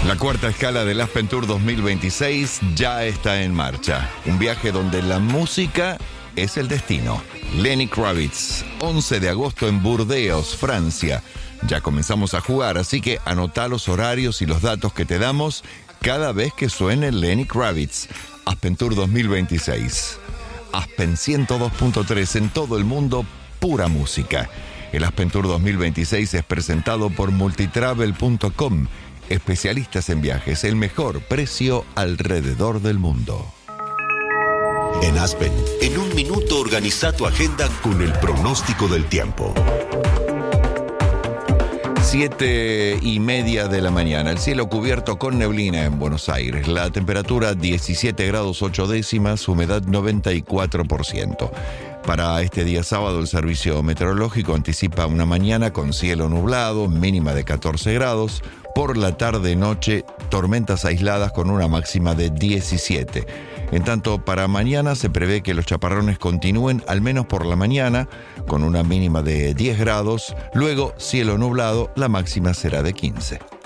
La cuarta escala del Aspen Tour 2026 ya está en marcha. Un viaje donde la música es el destino. Lenny Kravitz, 11 de agosto en Burdeos, Francia. Ya comenzamos a jugar, así que anotá los horarios y los datos que te damos cada vez que suene Lenny Kravitz. Aspen Tour 2026. Aspen 102.3 en todo el mundo, pura música. El Aspen Tour 2026 es presentado por multitravel.com. Especialistas en viajes, el mejor precio alrededor del mundo. En Aspen, en un minuto organiza tu agenda con el pronóstico del tiempo. 7:30 de la mañana, el cielo cubierto con neblina en Buenos Aires. La temperatura 17 grados 8 décimas, humedad 94%. Para este día sábado, el servicio meteorológico anticipa una mañana con cielo nublado, mínima de 14 grados. Por la tarde-noche, tormentas aisladas con una máxima de 17. En tanto, para mañana se prevé que los chaparrones continúen, al menos por la mañana, con una mínima de 10 grados. Luego, cielo nublado, la máxima será de 15.